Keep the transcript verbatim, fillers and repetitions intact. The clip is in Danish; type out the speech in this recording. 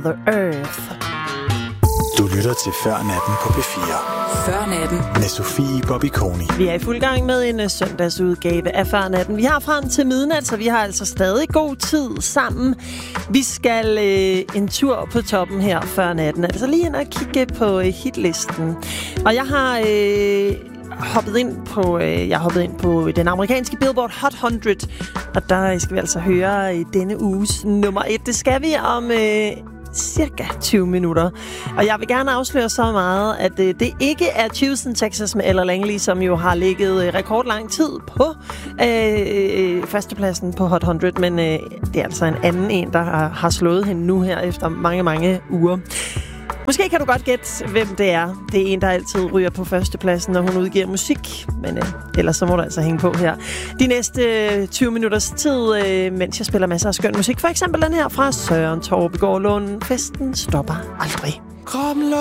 The Earth. Du lytter til Før Natten på P fire. Før Natten. Med Sofie Bobby Koni. Vi er i fuld gang med en uh, søndagsudgave af Før Natten. Vi har frem til midnat, så vi har altså stadig god tid sammen. Vi skal uh, en tur på toppen her Før Natten. Altså lige ind og kigge på uh, hitlisten. Og jeg har... Uh, hoppet ind på øh, jeg har hoppet ind på den amerikanske Billboard Hot hundrede, og der skal vi altså høre i denne uges nummer et. Det skal vi om øh, cirka tyve minutter. Og jeg vil gerne afsløre så meget, at øh, det ikke er Houston, Texas med Ella Langley, som jo har ligget øh, rekordlang tid på øh, førstepladsen på Hot hundrede, men øh, det er altså en anden en, der har, har slået hende nu her efter mange, mange uger. Måske kan du godt gætte, hvem det er. Det er en, der altid ryger på førstepladsen, når hun udgiver musik. Men øh, ellers så må du altså hænge på her. De næste tyve minutters tid, øh, mens jeg spiller masser af skøn musik. For eksempel den her fra Søren Torbegaard Lund. Festen stopper aldrig.